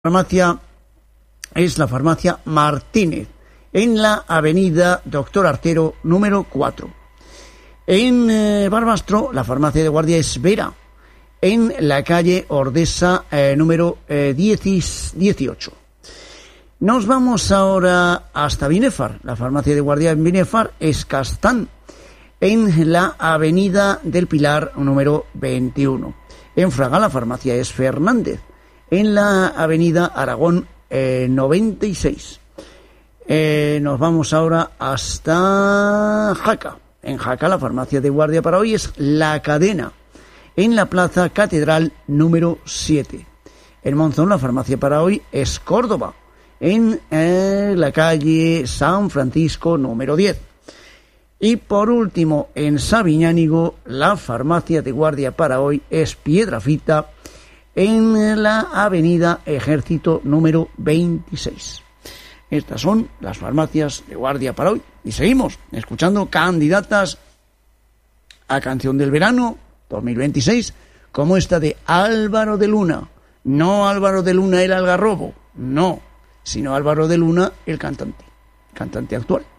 Farmacia es la farmacia Martínez, en la avenida Doctor Artero número 4. En Barbastro, la farmacia de guardia es Vera, en la calle Ordesa número 18. Nos vamos ahora hasta Binefar. La farmacia de guardia en Binefar es Castán, en la avenida del Pilar número 21. En Fraga, la farmacia es Fernández, en la avenida Aragón 96. Nos vamos ahora hasta Jaca. En Jaca, la farmacia de guardia para hoy es La Cadena, en la plaza Catedral número 7. En Monzón, la farmacia para hoy es Córdoba, en la calle San Francisco número 10. Y por último, en Sabiñánigo, la farmacia de guardia para hoy es Piedrafita, en la avenida Ejército número 26. Estas son las farmacias de guardia para hoy. Y seguimos escuchando candidatas a Canción del Verano 2026, como esta de Álvaro de Luna. No Álvaro de Luna el algarrobo, no, sino Álvaro de Luna el cantante actual.